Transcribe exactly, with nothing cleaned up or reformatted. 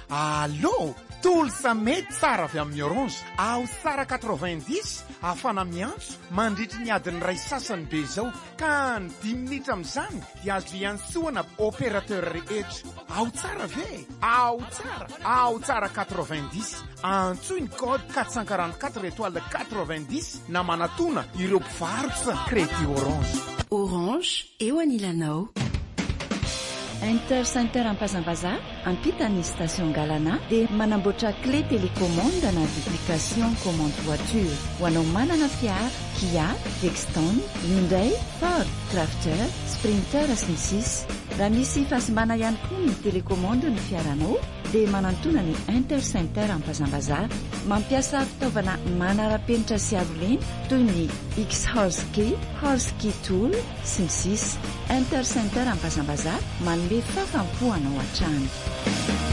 Allô, tolo sa mety tsara avy amin'ny Orange. Ao tsara quatre-vingt-dix afana miantso mandritry ny adiny ray sasany be zao ka ny dimy minitra amin'izany dia azo iantsoana opérateur rehetra. Ao tsara ve? Ao tsara, ao tsara quatre-vingt-dix. Antsoy ny code quatre cent quarante-quatre étoile quatre-vingt-dix na manatona ireo mpivarotra crédit Orange. Orange eo anilanao. Inter Center Ampazambaza ampita ny station Galana dia manamboatra clé télécommande na duplication commande voiture ho anao manana fiara Kia, Dexton, Hyundai, Ford, Crafter, Sprinter sy ny sisa. Raha misy fahasimana ihany koa ny télécommande ny fiaranao dia manantona ny Inter Center Ampazambaza mampiasa fitaovana manara-penitra sy arolena toy ny X-Horski, Horski Tool sy ny sisa. Inter Center Ampazambaza manome fafampo anao an-trano.